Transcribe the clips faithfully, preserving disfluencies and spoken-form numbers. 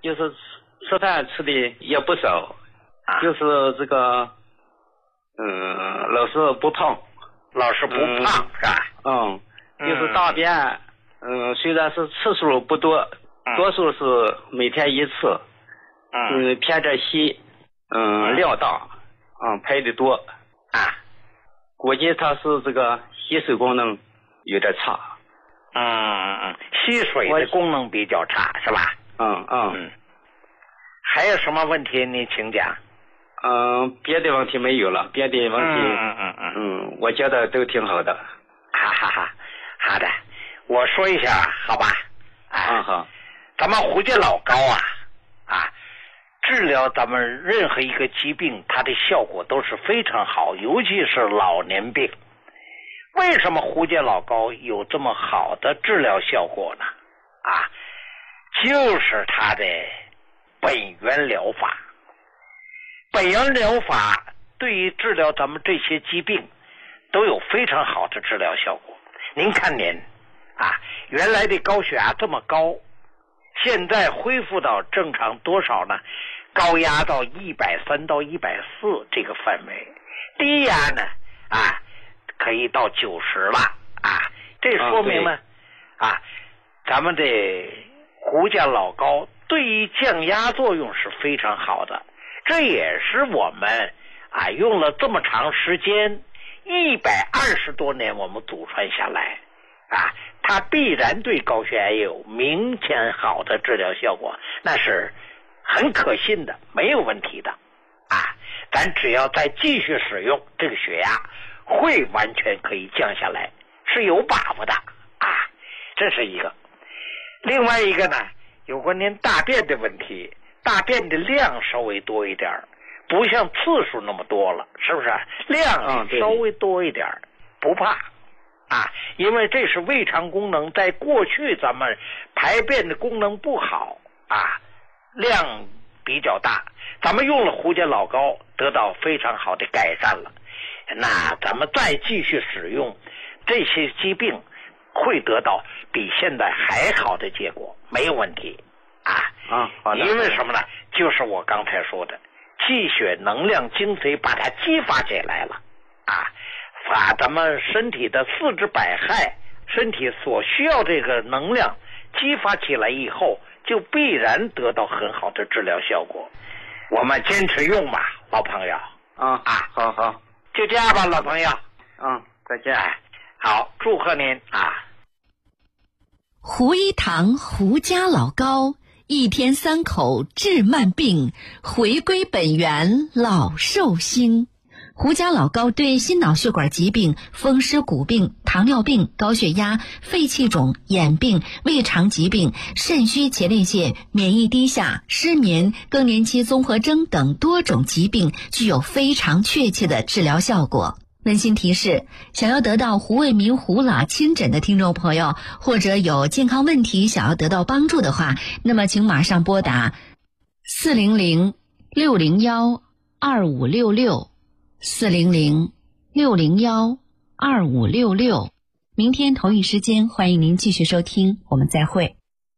就是吃饭吃的也不少， 啊、 就是这个，嗯，老是不胖， 老是不胖、嗯、是吧？ 嗯，就是大便，嗯，虽然是次数不多， 嗯、 多数是每天一次， 嗯， 嗯，偏着稀，嗯，量大，嗯，排的多， 啊， 估计它是这个吸水功能有点差。 嗯嗯嗯，吸水的功能比较差是吧？ 嗯嗯嗯。还有什么问题你请讲？ 嗯，别的问题没有了，别的问题， 嗯嗯嗯嗯， 嗯，我觉得都挺好的。 哈哈哈，好的，我说一下好吧？ 啊、嗯、好， 咱们胡芥老膏啊啊，治疗咱们任何一个疾病，它的效果都是非常好，尤其是老年病。为什么胡芥老膏有这么好的治疗效果呢？啊，就是它的本源疗法。本源疗法对于治疗咱们这些疾病都有非常好的治疗效果。您看您啊，原来的高血压这么高，现在恢复到正常多少呢？高压到一百三到一百四这个范围，低压呢啊可以到九十了啊，这说明呢、哦、啊，咱们的胡芥老膏对于降压作用是非常好的，这也是我们啊用了这么长时间，一百二十多年我们祖传下来啊，它必然对高血压有明显好的治疗效果，那是很可信的，没有问题的啊。咱只要再继续使用，这个血压会完全可以降下来，是有把握的啊。这是一个。另外一个呢，有关您大便的问题，大便的量稍微多一点，不像次数那么多了，是不是？量稍微多一点，不怕啊，因为这是胃肠功能，在过去咱们排便的功能不好啊，量比较大，咱们用了胡芥老膏，得到非常好的改善了。那咱们再继续使用，这些疾病会得到比现在还好的结果，没有问题啊。 啊，好的。 因为什么呢？就是我刚才说的，气血能量精髓把它激发起来了啊，把咱们身体的四肢百骸，身体所需要这个能量激发起来以后，就必然得到很好的治疗效果。我们坚持用吧，老朋友。 啊啊，好好， 就这样吧，老朋友。 嗯，再见。 好，祝贺您啊！ 胡一堂胡家老膏，一天三口治慢病，回归本源老寿星。胡家老膏对心脑血管疾病、风湿骨病、糖尿病、高血压、肺气肿、眼病、胃肠疾病、肾虚前列腺、免疫低下、失眠、更年期综合征等多种疾病具有非常确切的治疗效果。温馨提示，想要得到胡卫民胡老亲诊的听众朋友，或者有健康问题想要得到帮助的话，那么请马上拨打四零零六零幺二五六六四零零六零幺二五六六。明天同一时间，欢迎您继续收听，我们再会。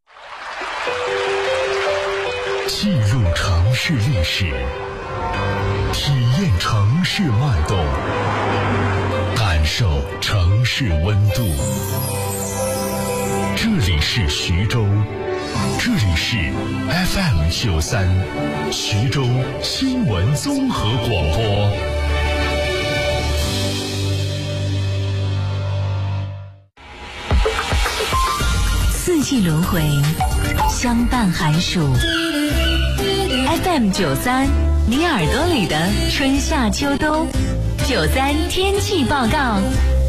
进入城市历史，体验城市脉动，感受城市温度。这里是徐州，这里是 F M 九三，徐州新闻综合广播。 四季轮回，相伴寒暑。F M 九三，你耳朵里的春夏秋冬。九三天气报告，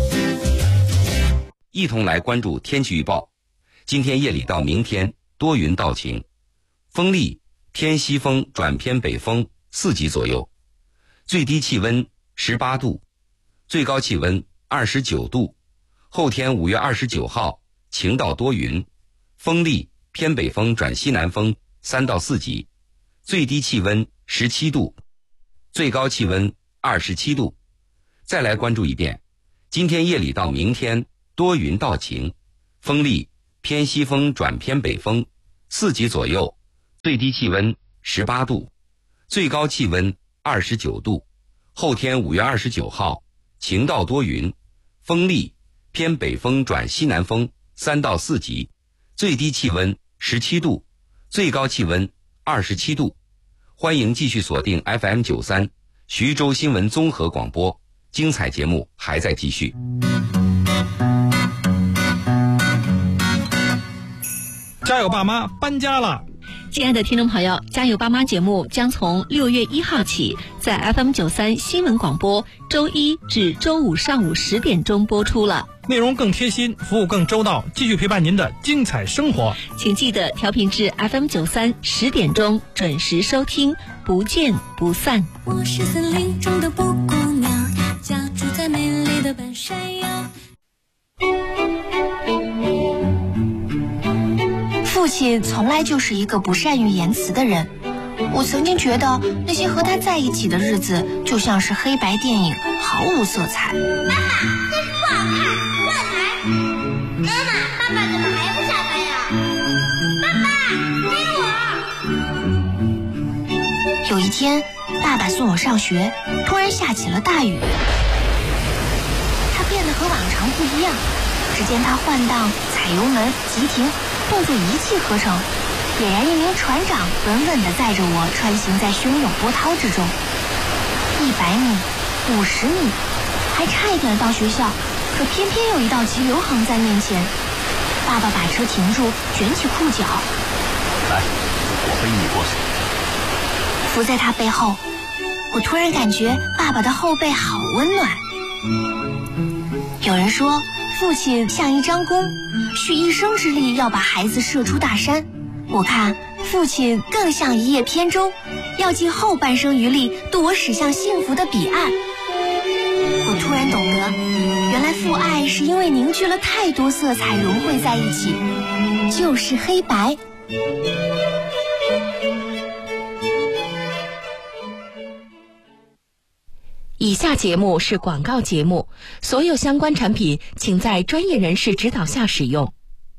一同来关注天气预报。今天夜里到明天多云到晴，风力偏西风转偏北风四级左右，最低气温十八度，最高气温二十九度。后天五月二十九号晴到多云，风力偏北风转西南风三到四级，最低气温十七度，最高气温二十七度。再来关注一遍，今天夜里到明天多云到晴，风力偏西风转偏北风四级左右， 最低气温十八度，最高气温二十九度。后天五月二十九号晴到多云，风力偏北风转西南风三到四级，最低气温十七度，最高气温二十七度。欢迎继续锁定 F M 九三徐州新闻综合广播，精彩节目还在继续。 家有爸妈搬家了。 亲爱的听众朋友，家有爸妈节目将从六月一号起在 F M 九三新闻广播周一至周五上午十点钟播出了， 内容更贴心，服务更周到，继续陪伴您的精彩生活。 请记得调频至 F M 九三十点钟准时收听，不见不散。 我是森林中的布谷鸟，家住在美丽的半山腰。 父亲从来就是一个不善于言辞的人，我曾经觉得那些和他在一起的日子就像是黑白电影，毫无色彩。 爸爸，这不好看，换台。妈妈，爸爸怎么还不下台呀？爸爸，给我。 有一天，爸爸送我上学，突然下起了大雨。他变得和往常不一样，只见他换挡、踩油门、急停，动作一气呵成，俨然一名船长，稳稳地载着我穿行在汹涌波涛之中。一百米，五十米，还差一点到学校，可偏偏有一道急流横在面前。爸爸把车停住，卷起裤脚， 来，我背你过去。 伏在他背后，我突然感觉爸爸的后背好温暖。有人说，父亲像一张弓，蓄一生之力要把孩子射出大山。我看父亲更像一叶扁舟，要尽后半生余力渡我驶向幸福的彼岸。我突然懂得，原来父爱是因为凝聚了太多色彩融汇在一起，就是黑白。 以下节目是广告节目，所有相关产品请在专业人士指导下使用。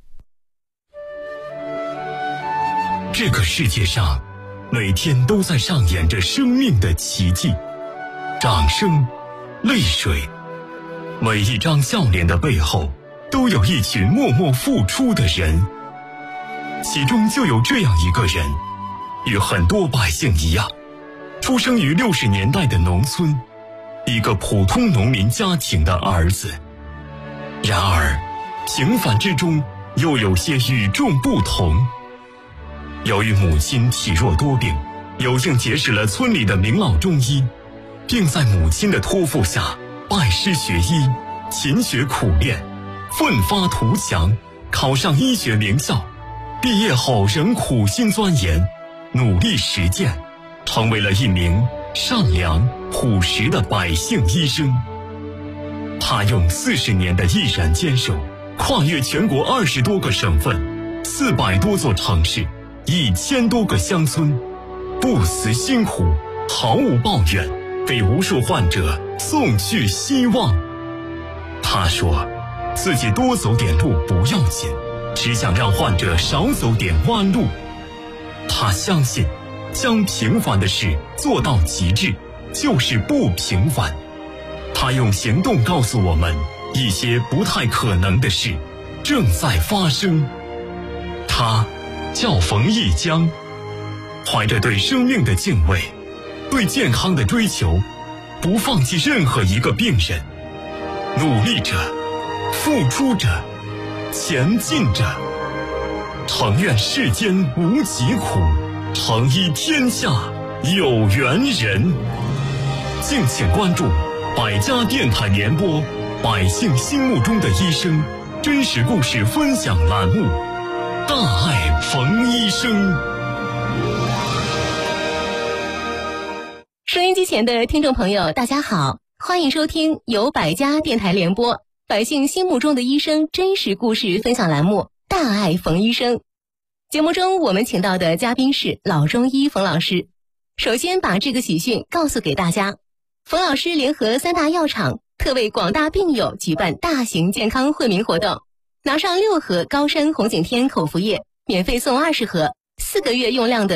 这个世界上每天都在上演着生命的奇迹，掌声，泪水，每一张笑脸的背后都有一群默默付出的人，其中就有这样一个人，与很多百姓一样，出生于六十年代的农村，一个普通农民家庭的儿子。然而平凡之中又有些与众不同。由于母亲体弱多病，有幸结识了村里的名老中医，并在母亲的托付下拜师学医，勤学苦练，奋发图强，考上医学名校。毕业后仍苦心钻研，努力实践，成为了一名善良朴实的百姓医生。他用四十年的毅然坚守，跨越全国二十多个省份，四百多座城市，一千多个乡村，不辞辛苦，毫无抱怨，给无数患者送去希望。他说，自己多走点路不要紧，只想让患者少走点弯路。他相信，将平凡的事做到极致，就是不平凡。他用行动告诉我们，一些不太可能的事正在发生。他叫冯一江，怀着对生命的敬畏，对健康的追求，不放弃任何一个病人，努力着，付出着，前进着。诚愿世间无疾苦，诚医天下有缘人。敬请关注百家电台联播百姓心目中的医生真实故事分享栏目，大爱冯医生。 收音机前的听众朋友大家好，欢迎收听由百家电台联播百姓心目中的医生真实故事分享栏目，大爱冯医生。节目中我们请到的嘉宾是老中医冯老师。首先把这个喜讯告诉给大家，冯老师联合三大药厂特为广大病友举办大型健康惠民活动，拿上六盒高山红景天口服液，免费送二十盒，四个月用量的